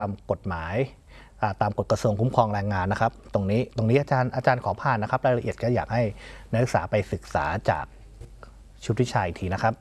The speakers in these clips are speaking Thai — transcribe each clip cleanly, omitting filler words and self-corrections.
ตามกฎหมายตามกฎกระทรวงคุ้มครองแรงงานนะครับตรงนี้อาจารย์ขอผ่านนะครับรายละเอียดก็อยากให้นักศึกษาไปศึกษาจากชุติชัยอีกทีนะครับ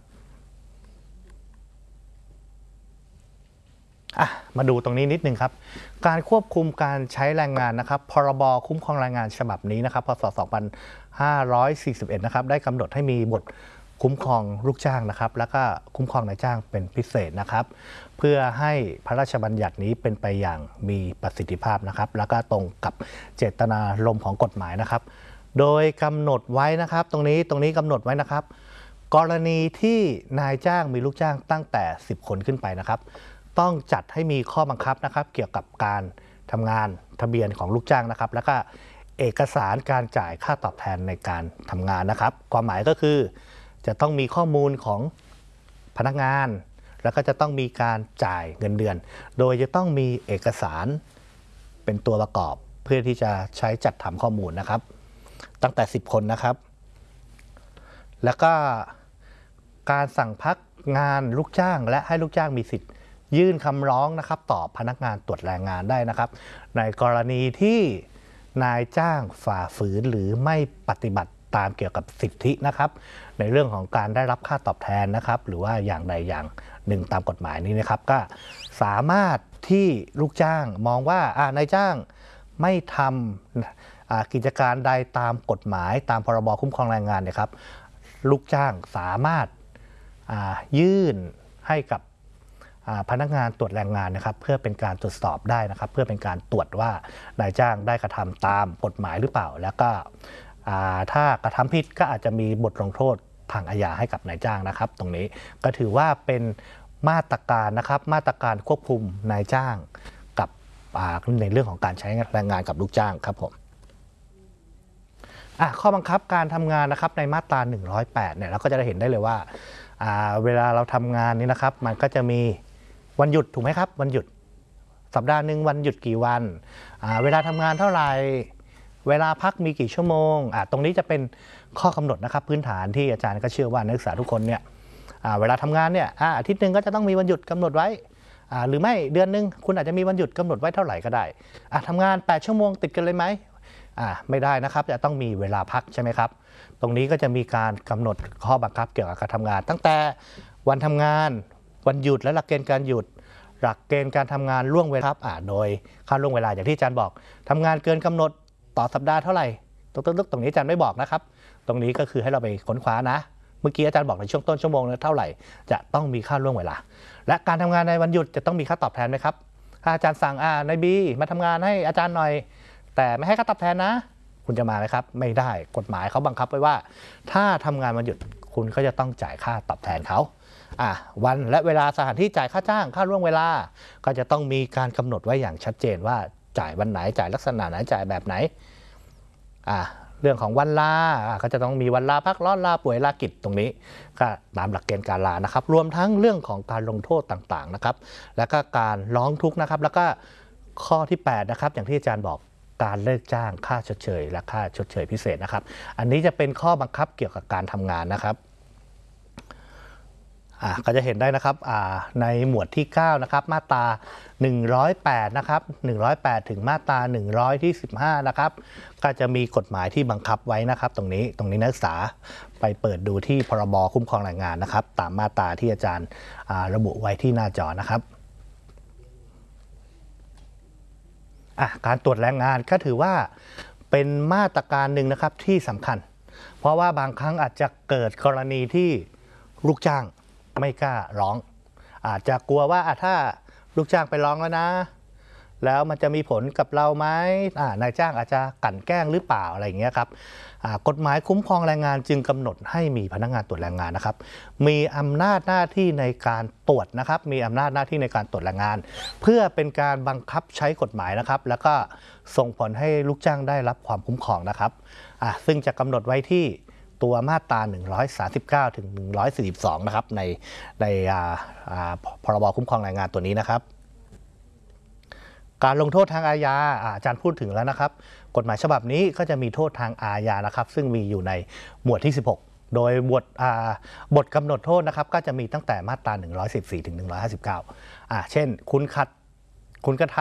มาดูตรงนี้นิดนึงครับการควบคุมการใช้แรงงานนะครับพรบคุ้มครองแรงงานฉบับนี้นะครับพศ2541นะครับได้กำหนดให้มีบทคุ้มครองลูกจ้างนะครับแล้วก็คุ้มครองนายจ้างเป็นพิเศษนะครับเพื่อให้พระราชบัญญัตินี้เป็นไปอย่างมีประสิทธิภาพนะครับแล้วก็ตรงกับเจตนารมณ์ของกฎหมายนะครับโดยกำหนดไว้นะครับตรงนี้กำหนดไว้นะครับกรณีที่นายจ้างมีลูกจ้างตั้งแต่10คนขึ้นไปนะครับต้องจัดให้มีข้อบังคับนะครับเกี่ยวกับการทำงานทะเบียนของลูกจ้างนะครับแล้วก็เอกสารการจ่ายค่าตอบแทนในการทำงานนะครับความหมายก็คือจะต้องมีข้อมูลของพนักงานแล้วก็จะต้องมีการจ่ายเงินเดือนโดยจะต้องมีเอกสารเป็นตัวประกอบเพื่อที่จะใช้จัดทำข้อมูลนะครับตั้งแต่10คนนะครับแล้วก็การสั่งพักงานลูกจ้างและให้ลูกจ้างมีสิทธิ์ยื่นคำร้องนะครับต่อพนักงานตรวจแรงงานได้นะครับในกรณีที่นายจ้างฝ่าฝืนหรือไม่ปฏิบัติตามเกี่ยวกับสิทธินะครับในเรื่องของการได้รับค่าตอบแทนนะครับหรือว่าอย่างใดอย่างหนึ่งตามกฎหมายนี้นะครับก็สามารถที่ลูกจ้างมองว่านายจ้างไม่ทำกิจการใดตามกฎหมายตามพรบคุ้มครองแรงงานเนี่ยครับลูกจ้างสามารถยื่นให้กับพนักงานตรวจแรงงานนะครับเพื่อเป็นการตรวจสอบได้นะครับเพื่อเป็นการตรวจว่านายจ้างได้กระทำตามกฎหมายหรือเปล่าแล้วก็ถ้ากระทำผิดก็อาจจะมีบทลงโทษทางอาญาให้กับนายจ้างนะครับตรงนี้ก็ถือว่าเป็นมาตรการนะครับมาตรการควบคุมนายจ้างกับในเรื่องของการใช้แรงงานกับลูกจ้างครับผมข้อบังคับการทำงานนะครับในมาตรา108เนี่ยเราก็จะได้เห็นได้เลยว่าเวลาเราทำงานนี้นะครับมันก็จะมีวันหยุดถูกไหมครับวันหยุดสัปดาห์หนึ่งวันหยุดกี่วันเวลาทำงานเท่าไหร่เวลาพักมีกี่ชั่วโมงตรงนี้จะเป็นข้อกำหนดนะครับพื้นฐานที่อาจารย์ก็เชื่อว่านักศึกษาทุกคนเนี่ยเวลาทำงานเนี่ยอาทิตย์หนึ่งก็จะต้องมีวันหยุดกำหนดไว้หรือไม่เดือนหนึ่งคุณอาจจะมีวันหยุดกำหนดไว้เท่าไหร่ก็ได้ทำงาน8ชั่วโมงติดกันเลยไหมไม่ได้นะครับจะต้องมีเวลาพักใช่ไหมครับตรงนี้ก็จะมีการกำหนดข้อบังคับเกี่ยวกับการทำงานตั้งแต่วันทำงานวันหยุดและหลักเกณฑ์การหยุดหลักเกณฑ์การทำงานล่วงเวลาครับโดยค่าล่วงเวลาอย่างที่อาจารย์บอกทำงานเกินกำหนดต่อสัปดาห์เท่าไหร่ตรงนี้อาจารย์ไม่บอกนะครับตรงนี้ก็คือให้เราไปค้นคว้านะเมื่อกี้อาจารย์บอกในช่วงต้นชั่วโมงเท่าไหร่จะต้องมีค่าล่วงเวลาและการทำงานในวันหยุดจะต้องมีค่าตอบแทนไหมครับถ้าอาจารย์สั่งนายบีมาทำงานให้อาจารย์หน่อยแต่ไม่ให้ค่าตอบแทนนะคุณจะมาไหมครับไม่ได้กฎหมายเขาบังคับไว้ว่าถ้าทำงานวันหยุดคุณก็จะต้องจ่ายค่าตอบแทนเขาวันและเวลาสถานที่จ่ายค่าจ้างค่าล่วงเวลาก็จะต้องมีการกำหนดไว้อย่างชัดเจนว่าจ่ายวันไหนจ่ายลักษณะไหนจ่ายแบบไหนเรื่องของวันลาก็จะต้องมีวันลาพักร้อนลาป่วยลากิจตรงนี้ก็ตามหลักเกณฑ์การลานะครับรวมทั้งเรื่องของการลงโทษต่างๆนะครับแล้วก็การร้องทุกข์นะครับแล้วก็ข้อที่8นะครับอย่างที่อาจารย์บอกการเลิกจ้างค่าชดเชยและค่าชดเชยพิเศษนะครับอันนี้จะเป็นข้อบังคับเกี่ยวกับการทำงานนะครับก็จะเห็นได้นะครับในหมวดที่9นะครับมาตรา108นะครับ108ถึงมาตรา115นะครับก็จะมีกฎหมายที่บังคับไว้นะครับตรงนี้นักศึกษาไปเปิดดูที่พรบคุ้มครองแรงงานนะครับตามมาตราที่อาจารย์ระบุไว้ที่หน้าจอนะครับการตรวจแรงงานก็ถือว่าเป็นมาตรการหนึ่งนะครับที่สำคัญเพราะว่าบางครั้งอาจจะเกิดกรณีที่ลูกจ้างไม่กล้าร้องอาจจะกลัวว่าถ้าลูกจ้างไปร้องแล้วนะแล้วมันจะมีผลกับเราไหมนายจ้างอาจจะกลั่นแกล้งหรือเปล่าอะไรอย่างเงี้ยครับกฎหมายคุ้มครองแรงงานจึงกำหนดให้มีพนักงานตรวจแรงงานนะครับมีอำนาจหน้าที่ในการตรวจนะครับมีอำนาจหน้าที่ในการตรวจแรงงานเพื่อเป็นการบังคับใช้กฎหมายนะครับแล้วก็ส่งผลให้ลูกจ้างได้รับความคุ้มครองนะครับซึ่งจะกำหนดไว้ที่ตัวมาตรา139ถึง142นะครับในพรบคุ้มครองแรงงานตัวนี้นะครับการลงโทษทางอาญาอาจารย์พูดถึงแล้วนะครับกฎหมายฉบับนี้ก็จะมีโทษทางอาญานะครับซึ่งมีอยู่ในหมวดที่16โดยบทกำหนดโทษนะครับก็จะมีตั้งแต่มาตรา114ถึง159เช่นคุณขัดคุณก็ท